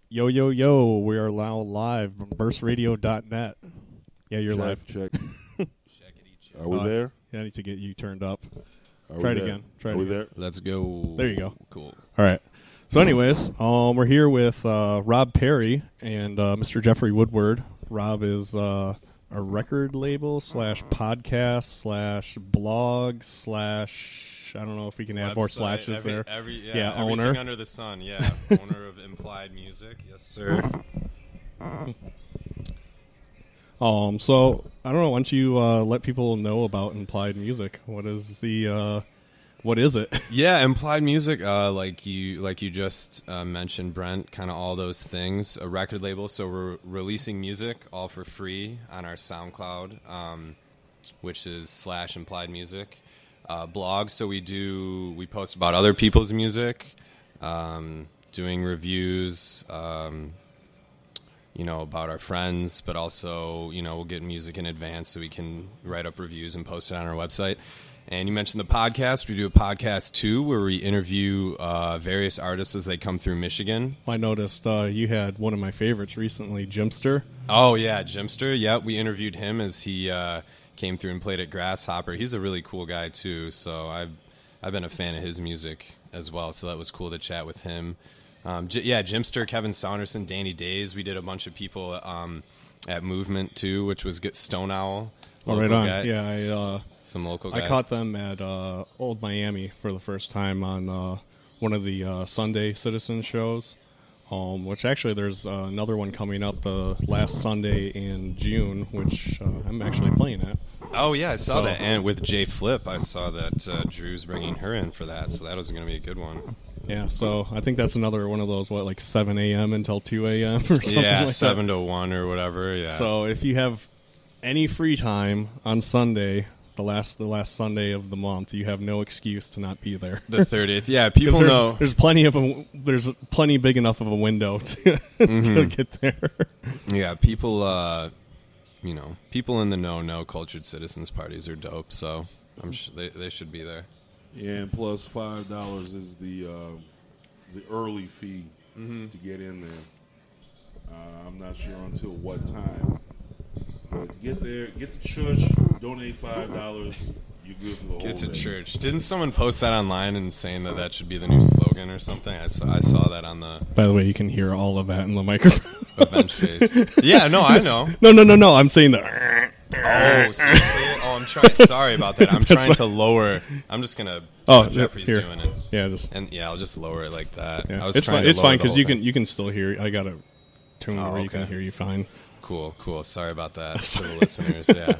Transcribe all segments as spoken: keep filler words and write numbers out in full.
Yo, yo, yo, we are now live from burst radio dot net. Yeah, you're check, live. Check. check. Are we uh, there? Yeah, I need to get you turned up. Are Try we it there? again. Try Are it we again. there? Let's go. There you go. Cool. All right. So anyways, um, we're here with uh, Rob Perry and uh, Mister Jeffrey Woodward. Rob is uh, a record label slash podcast slash blog slash... I don't know if we can add Website, more slashes every, there. Every, yeah, Yeah, everything owner. under the sun. Yeah, owner of Implied Music. Yes, sir. Um, so I don't know. Why don't you uh, let people know about Implied Music? What is the uh, what is it? Yeah, Implied Music. Uh, like you, like you just uh, mentioned, Brent. Kind of all those things. A record label. So we're releasing music all for free on our SoundCloud, um, which is slash Implied Music. Uh, blog. So we do. We post about other people's music, um, doing reviews. Um, you know, about our friends, but also, you know, we'll get music in advance so we can write up reviews and post it on our website. And you mentioned the podcast. We do a podcast, too, where we interview uh, various artists as they come through Michigan. I noticed uh, you had one of my favorites recently, Jimster. Oh, yeah, Jimster. Yep, we interviewed him as he uh, came through and played at Grasshopper. He's a really cool guy, too, so I've, I've been a fan of his music as well, so that was cool to chat with him. Um, J- yeah, Jimster, Kevin Saunderson, Danny Days. We did a bunch of people um, at Movement, too, which was good. Stone Owl. Oh, right on. Guy. Yeah, I, uh, some local guys. I caught them at uh, Old Miami for the first time on uh, one of the uh, Sunday Citizen shows, um, which actually there's uh, another one coming up the last Sunday in June, which uh, I'm actually playing at. Oh, yeah, I saw So- that. And with Jay Flip, I saw that uh, Drew's bringing her in for that, so that was going to be a good one. Yeah, so I think that's another one of those, what, like seven a.m. until two a.m. or something Yeah, like seven that. to one or whatever, yeah. So if you have any free time on Sunday, the last the last Sunday of the month, you have no excuse to not be there. The thirtieth, yeah, 'Cause people there's, know. there's plenty of a, there's plenty big enough of a window to, Mm-hmm. to get there. Yeah, people, uh, you know, people in the know know Cultured Citizens parties are dope, so I'm sure they, they should be there. Yeah, and plus five dollars is the uh, the early fee Mm-hmm. to get in there. Uh, I'm not sure until what time, but get there, get to church, donate five dollars. You're good for the whole Get to day. church. Didn't someone post that online and saying that that should be the new slogan or something? I saw, I saw that on the By the way, you can hear all of that in the microphone. event page. Yeah, no, I know. no, no, no, no. I'm saying that. Oh, seriously? Oh, I'm trying. Sorry about that. I'm trying to lower. I'm just gonna. Oh, Oh, Jeffrey's here. doing it, Yeah, just and yeah, I'll just lower it like that. yeah. I was It's trying fine. to It's lower fine the because whole you thing. can you can still hear. I got a tune Oh, where you can okay. hear you fine. Cool, cool. Sorry about that for the listeners. Yeah.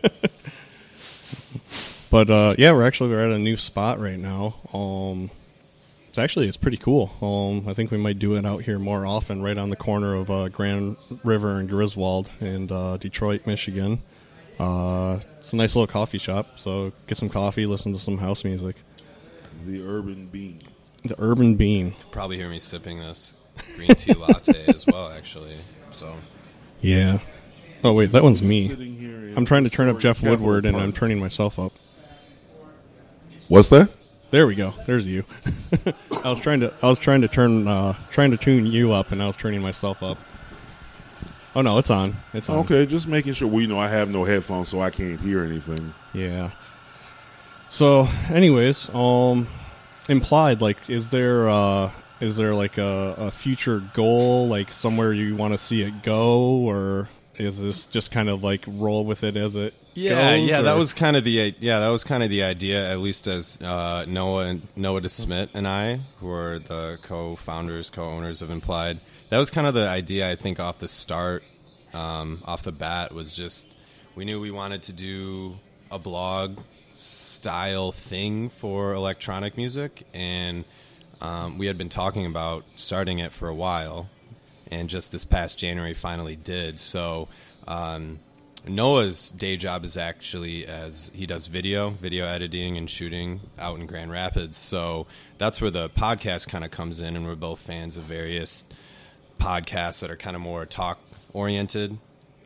But uh, yeah, we're actually we're at a new spot right now. Um, it's actually it's pretty cool. Um, I think we might do it out here more often, right on the corner of uh, Grand River and Griswold in uh, Detroit, Michigan. Uh, it's a nice little coffee shop, so get some coffee, listen to some house music. The Urban Bean. The Urban Bean. Probably hear me sipping this green tea latte as well, actually. So Yeah. Oh wait, that one's me. Sitting here in I'm trying to turn up historic Jeff Woodward, and Capitol I'm Park. turning myself up. What's that? There we go. There's you. I was trying to I was trying to turn uh, trying to tune you up, and I was turning myself up. Oh no, it's on. It's on. Okay, just making sure. We know I have no headphones, so I can't hear anything. Yeah. So, anyways, um, implied, like, is there uh, is there like a, a future goal, like somewhere you want to see it go, or is this just kind of like roll with it as it yeah, goes? yeah, or- that was kind of the yeah that was kind of the idea, at least as uh, Noah and Noah DeSmit and I, who are the co-founders, co-owners of Implied. That was kind of the idea, I think, off the start, um, off the bat, was just we knew we wanted to do a blog style thing for electronic music, and um, we had been talking about starting it for a while, and just this past January finally did. So um, Noah's day job is actually as he does video, video editing and shooting out in Grand Rapids. So that's where the podcast kind of comes in, and we're both fans of various podcasts that are kind of more talk oriented.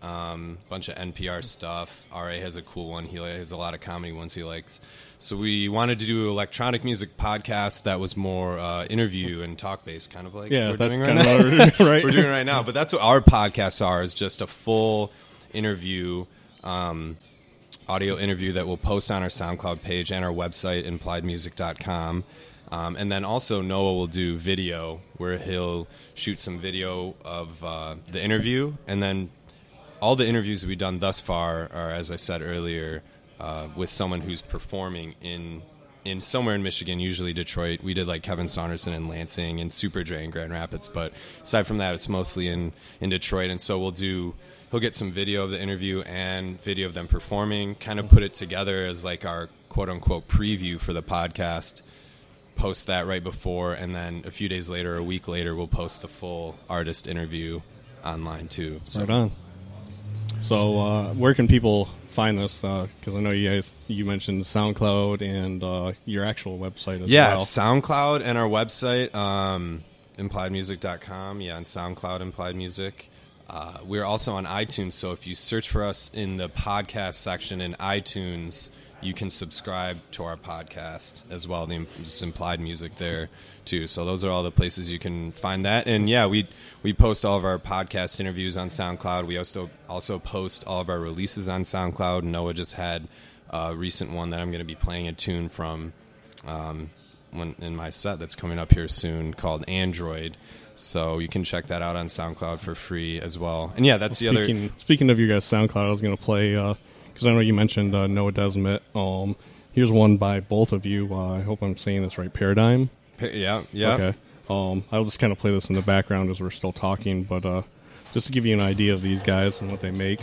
um, a bunch of N P R stuff. R A has a cool one. He has a lot of comedy ones he likes. So we wanted to do an electronic music podcast that was more uh, interview and talk based, kind of like yeah, we're that's doing kind right of now. what we're, right? We're doing right now. But that's what our podcasts are, is just a full interview, um, audio interview that we'll post on our SoundCloud page and our website, implied music dot com. Um, and then also Noah will do video, where he'll shoot some video of uh, the interview. And then all the interviews we've done thus far are, as I said earlier, uh, with someone who's performing in in somewhere in Michigan, usually Detroit. We did like Kevin Saunderson in Lansing and Super Dre in Grand Rapids. But aside from that, it's mostly in, in Detroit. And so we'll do... He'll get some video of the interview and video of them performing, kind of put it together as like our quote-unquote preview for the podcast, post that right before, and then a few days later, a week later, we'll post the full artist interview online too. So. Right on. So uh, where can people find this? Because uh, I know you guys, you mentioned SoundCloud and uh, your actual website as yeah, well. Yeah, SoundCloud and our website, um, implied music dot com. Yeah, on SoundCloud, Implied Music. Uh, we're also on iTunes, so if you search for us in the podcast section in iTunes, you can subscribe to our podcast as well. The just Implied Music there too. So those are all the places you can find that. And yeah, we we post all of our podcast interviews on SoundCloud. We also also post all of our releases on SoundCloud. Noah just had a recent one that I'm going to be playing a tune from um, when, in my set that's coming up here soon, called Android. So you can check that out on SoundCloud for free as well. And yeah, that's well, the speaking, other... Speaking of your guys' SoundCloud, I was going to play, because uh, I know you mentioned uh, Noah Desmet. Um, here's one by both of you. Uh, I hope I'm saying this right. Paradigm? Pa- yeah, yeah. Okay. Um, I'll just kind of play this in the background as we're still talking, but uh, just to give you an idea of these guys and what they make.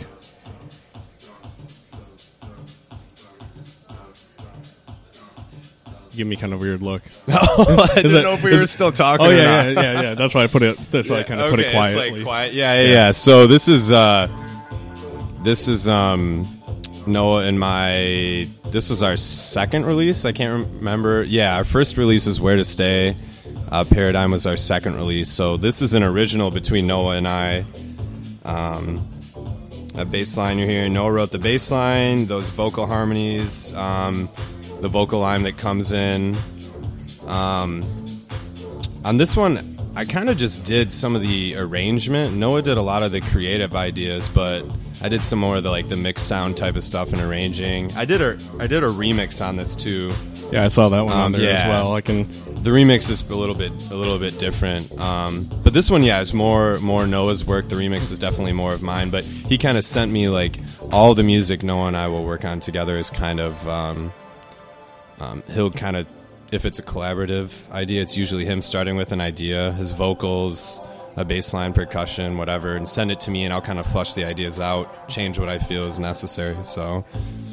Give me kind of a weird look. I didn't it, know if we were it, still talking. Oh or yeah, not. yeah, yeah, yeah. That's why I put it. That's why I kind of okay, put it quietly. It's like quiet. Yeah, yeah, yeah, yeah. So this is uh, this is um, Noah and my. This was our second release. I can't remember. Yeah, our first release was Where to Stay. Uh, Paradigm was our second release. So this is an original between Noah and I. Um, a bass line you're hearing. Noah wrote the bass line. Those vocal harmonies. Um, the vocal line that comes in. Um, on this one, I kind of just did some of the arrangement. Noah did a lot of the creative ideas, but I did some more of the like the mix down type of stuff and arranging. I did a I did a remix on this too. Yeah, I saw that one um, on there yeah. as well. I can. The remix is a little bit a little bit different, um, but this one, yeah, is more more Noah's work. The remix is definitely more of mine, but he kind of sent me like all the music Noah and I will work on together is kind of. Um, Um, he'll kind of, if it's a collaborative idea, it's usually him starting with an idea, his vocals, a bass line, percussion, whatever, and send it to me, and I'll kind of flush the ideas out, change what I feel is necessary. So,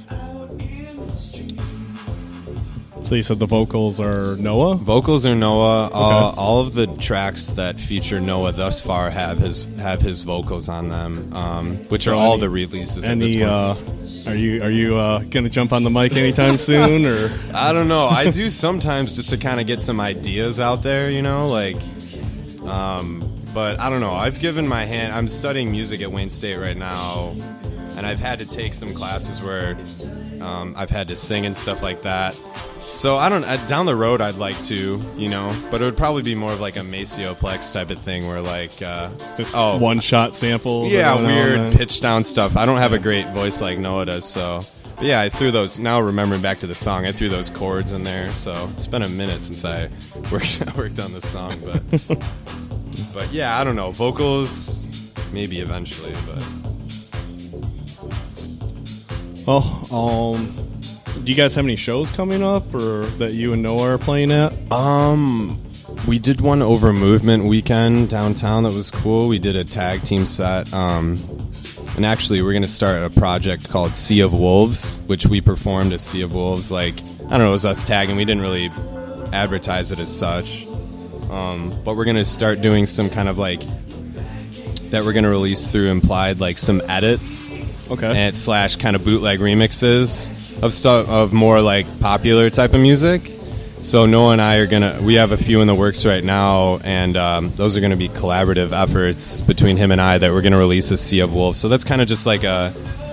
so you said the vocals are Noah? Vocals are Noah. Okay. Uh, all of the tracks that feature Noah thus far have his have his vocals on them, um, which are so all any, the releases. Any, at this point. Uh, are you are you uh, gonna jump on the mic anytime soon, or? I don't know. I do sometimes just to kind of get some ideas out there, you know, like. Um, but I don't know. I've given my hand. I'm studying music at Wayne State right now, and I've had to take some classes where um, I've had to sing and stuff like that. So I don't. Uh, down the road, I'd like to, you know, but it would probably be more of like a Macioplex type of thing, where like uh, just oh, one shot samples. Yeah, weird and pitch down stuff. I don't have a great voice like Noah does, so. But yeah, I threw those. Now remembering back to the song, I threw those chords in there. So it's been a minute since I worked worked on this song, but but yeah, I don't know. Vocals, maybe eventually, but. Well, um. Do you guys have any shows coming up, or that you and Noah are playing at? Um, we did one over Movement Weekend downtown that was cool. We did a tag team set. Um, and actually, we're going to start a project called Sea of Wolves, which we performed as Sea of Wolves. Like, I don't know, it was us tagging. We didn't really advertise it as such. Um, but we're going to start doing some kind of like, that we're going to release through Implied, like some edits. Okay. And slash kind of bootleg remixes of stuff of more like popular type of music, So Noah and I are gonna. We have a few in the works right now, and um, those are going to be collaborative efforts between him and I that we're going to release as Sea of Wolves. So that's kind of just like a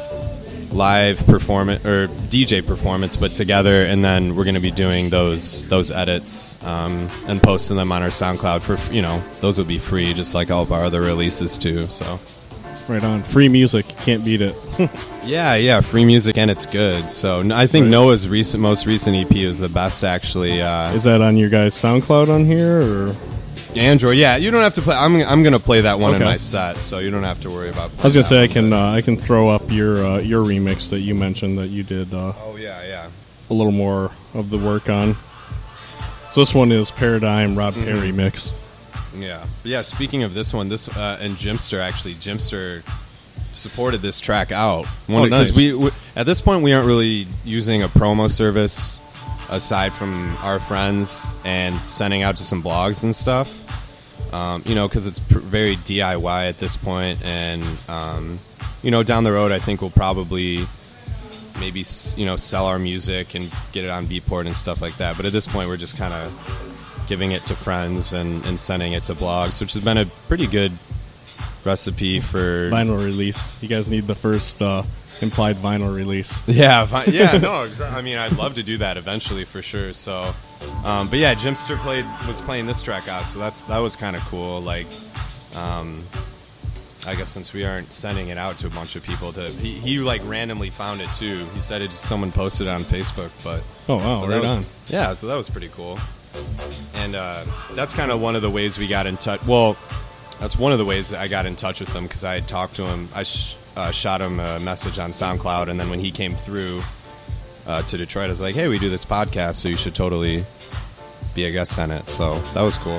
live performance or D J performance, but together, and then we're going to be doing those those edits um, and posting them on our SoundCloud for you know those will be free, just like all of our other releases too. So. Right on. Free music. You can't beat it. yeah, yeah. Free music, and it's good. So I think right. Noah's recent, most recent E P is the best, actually. Uh, is that on your guys' SoundCloud on here? Or Android, yeah. You don't have to play. I'm, I'm going to play that one okay. in my set, so you don't have to worry about I was going to say, I can, uh, I can throw up your uh, your remix that you mentioned that you did uh, oh, yeah, yeah. a little more of the work on. So this one is Paradigm Rob mm-hmm. Perry mix. Yeah, but yeah. Speaking of this one, this uh, and Jimster actually, Jimster supported this track out. One, oh, nice. we, we at this point we aren't really using a promo service aside from our friends and sending out to some blogs and stuff. Um, you know, because it's pr- very D I Y at this point, and um, you know, down the road, I think we'll probably maybe you know sell our music and get it on Beatport and stuff like that. But at this point, we're just kind of giving it to friends and, and sending it to blogs, which has been a pretty good recipe for vinyl release. You guys need the first uh, implied vinyl release. Yeah, vi- yeah, no, I mean, I'd love to do that eventually for sure. So, um, but yeah, Jimster played was playing this track out, so that's that was kind of cool. Like, um, I guess since we aren't sending it out to a bunch of people, to he, he like randomly found it too. He said it just someone posted it on Facebook, but oh wow, but right was, on. Yeah, so that was pretty cool. And uh, that's kind of one of the ways we got in touch. Well, that's one of the ways I got in touch with him, because I had talked to him. I sh- uh, shot him a message on SoundCloud, and then when he came through uh, to Detroit, I was like, hey, we do this podcast, so you should totally be a guest on it. So that was cool.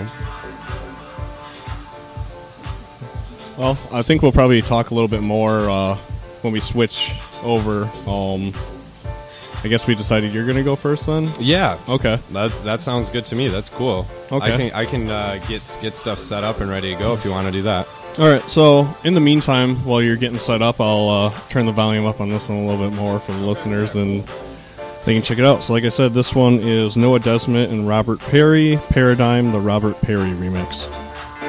Well, I think we'll probably talk a little bit more uh, when we switch over. Um, I guess we decided you're going to go first then? Yeah. Okay. That's, that sounds good to me. That's cool. Okay. I can, I can uh, get get stuff set up and ready to go if you want to do that. All right. So in the meantime, while you're getting set up, I'll uh, turn the volume up on this one a little bit more for the listeners, and they can check it out. So like I said, this one is Noah Desmet and Robert Perry, Paradigm, the Robert Perry remix.